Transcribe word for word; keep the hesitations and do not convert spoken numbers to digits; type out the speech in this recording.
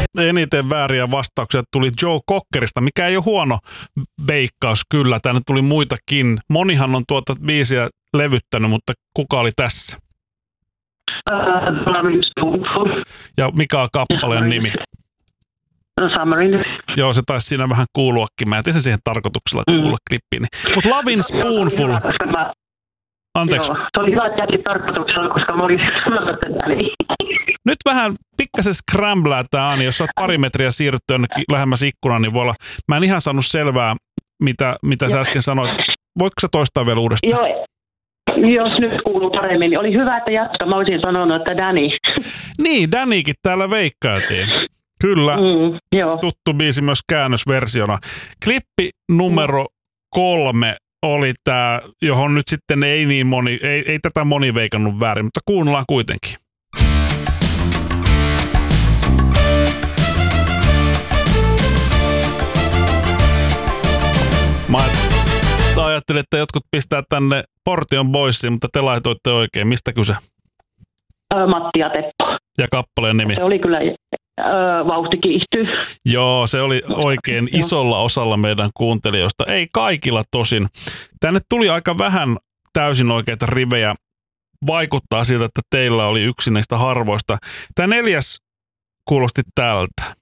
eniten vääriä vastauksia tuli Joe Cockerista, mikä ei ole huono veikkaus kyllä. Tänne tuli muitakin. Monihan on tuota biisiä levyttänyt, mutta kuka oli tässä? Uh, ja mikä on kappaleen nimi? Summerin. Joo, se taisi siinä vähän kuuluakin. Mä en tiedä siihen tarkoituksella kuulla mm. klippiin. Mutta Lovin' Spoonful. Anteeksi. Joo, se oli hyvä jätin tarkoituksella, koska mä olin sanonut tätä. Niin. Nyt vähän pikkasen scramblää tää Ani. Jos olet pari metriä siirrytty jonnekin lähemmäs ikkunaan, niin voi olla. Mä en ihan saanut selvää, mitä, mitä sä äsken sanoit. Voitko sä toistaa vielä uudestaan? Joo. Jos nyt kuuluu paremmin, niin oli hyvä, että jatka. Mä olisin sanonut, että Danny. Niin, Dannykin täällä veikkailtiin. Kyllä, mm, joo. Tuttu biisi myös käännösversiona. Klippi numero kolme oli tämä, johon nyt sitten ei niin moni, ei, ei tätä moni veikannut väärin, mutta kuunnellaan kuitenkin. Mä ajattelin, että jotkut pistää tänne Portion Boysiin, mutta te laitoitte oikein. Mistä kyse? Ö, Matti ja Teppo. Ja kappaleen nimi? Se oli kyllä ö, Vauhti kiihtyy. Joo, se oli oikein isolla osalla meidän kuuntelijoista. Ei kaikilla tosin. Tänne tuli aika vähän täysin oikeita rivejä. Vaikuttaa siltä, että teillä oli yksi näistä harvoista. Tämä neljäs kuulosti tältä.